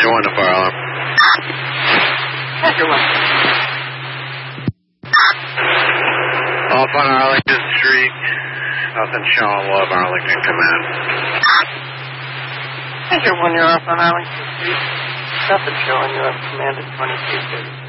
1 to fire alarm. Sector 1. Off on Arlington Street. Nothing showing love, Arlington Command. Sector 1, you're off on Arlington Street. Nothing showing, you're up command at 2230.